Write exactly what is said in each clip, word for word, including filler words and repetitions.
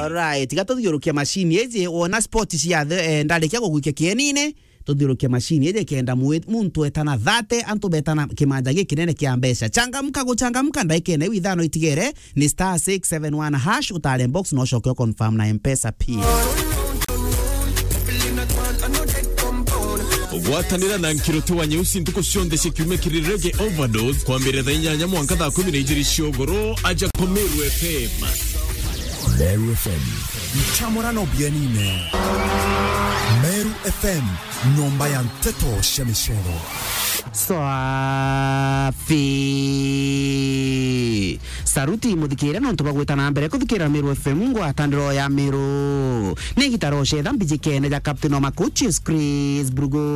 Alright, gatuthiurukia machine eje wona sport cia eh, ndarikia guguikia kienine tuthiurukia machine eje kenda muntu etana thate antu betana kimanja gikinene kia mbeca changamka guchangamka ndaikene withano itigere ni star six seven one hash utale box no shoke confirm na M-Pesa pia Gwatanira na nkiroto wa nyeusi ntuko sionde sekiume kirirege overdose kwa mbere tha inyanya mwanka tha kumi na ijiri ciogoro aja kwa Meru F M. Meru F M mchamorano bienine. Meru F M nomba ya mteto shemishero Swafi saruti muthikira no ntuba gwetana mbere kuthikira Meru F M ngwa tandro ya Meru ni gitaro sheda mbijikene ja captain o makuchi Chris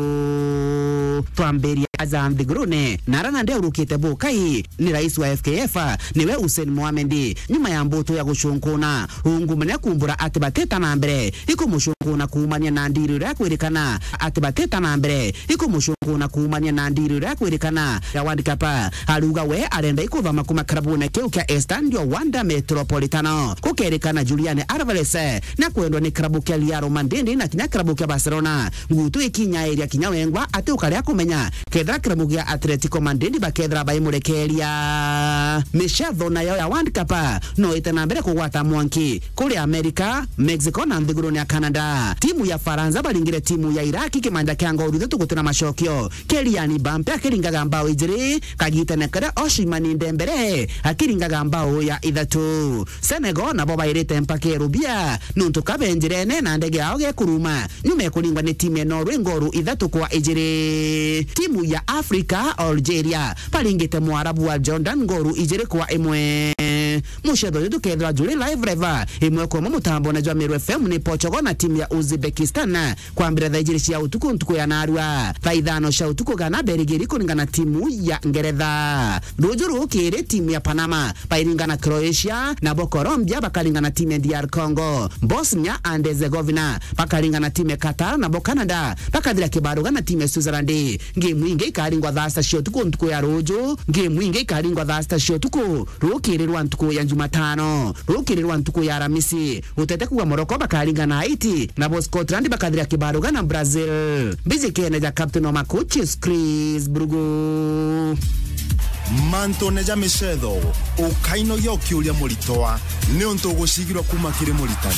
Brugo twamberia azambi grone narana ndia urukite bokai ni rais wa F K F niwe Hussein Mohamed nyuma ya mbuto ya gushunkuna ungumene kumbura atibateta na mbere iko mushunkuna kuumania na ndiru ya kwerekana atibateta na mbere iko mushunkuna kuumania na ndiru ya kwerekana ya wandikapa aruga we arenda ikuva makuma karabune keu kia Estandio Wanda Metropolitano kukerekana Julian Alvarez na kwendwa ni klabu kia Liaro Mandindi na kinya klabu kia Barcelona ngutu ikinya area kinya wengwa ati ukaria kumenya kedra klabu kia Atletico Mandindi bakedra baimurekeria mishatho na yo ya wandikapa no itena mbere kugwata mwanki kule Amerika Mexico na nthiguruni ya Canada timu ya Faransa balingire timu ya Iraki kimanja kia ngoru thutu gutuna mashokio Kylian Mbappe akiringaga mbao ijiri kagitana kada Osimhen Dembele akiringaga mbao ya ithatu Senegal nabo bairite mpake Rubia nuntu kabenjirene na ndege yao gekuruma nyume kulingwa ni timu ya Norway ngoru ithatu kwa ijiri timu ya Afrika Algeria balingite Mwarabu wa Jordan ngoru ijiri kwa imwe mushedo yetu kedra juli live reva imwe kwa mutambo na jwa Meru F M ni Portugal na timu ya Uzbekistan kwa mbira dhaijirishi ya utuku ntuku ya narua thaidhano sha utuku gana berigiri kuningana timu ya Ngereza rujuru kire timu ya Panama bairingana Croatia na bo Colombia bakalingana timu ya D R Congo Bosnia and Herzegovina bakalingana timu ya Qatar na bo Canada bakadira kibaruga na timu ya Switzerland ngemu inge ikaringwa dhasta shi utuku ntuku ya ruju ngemu inge ikaringwa dhasta shi utuku rukiri rwa ntuku ya Jumatano rukiri rwa ntuku ya Aramisi utete kuwa Morocco bakalingana Haiti na bo Scotland bakadira kibaruga na Brazil bizikene ja captain wa makuchi Chris Brugo manto neja mishedo ukaino yoki ulia mulitoa neonto gushigirwa kuma kire mulitani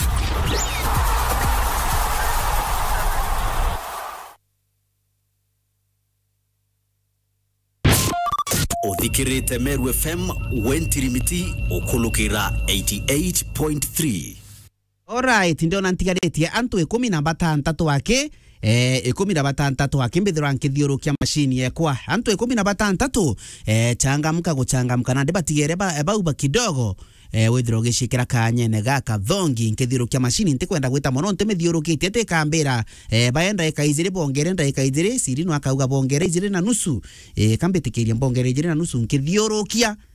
Othikirite Meru F M Wentirimiti okulukira eighty-eight point three. Alright, ndio nantigaretie antu ikumi na batantatu wake eh ikumi na batantatu wake mbithira nkithiurukia machine yekwa antu ikumi na batantatu eh changamka guchangamka na ndibatigere ba bauba kidogo eh withiro gishikira kanyene gaka thongi nkithiurukia machine ntikwenda gwita mono ntimithiurukitie tikambira eh baenda ikaizire bongere nda ikaizire siri no akauga bongere izire na nusu eh kambitikiria bongere izire na nusu nkithiurukia